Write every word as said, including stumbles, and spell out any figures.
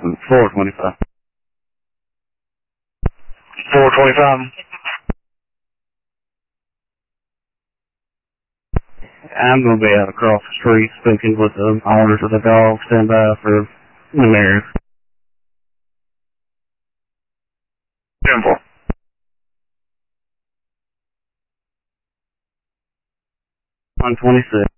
four twenty-five. four twenty-five. I'm going to be out across the street speaking with the owners of the dog. Stand by for numerous. Simple. one twenty-six.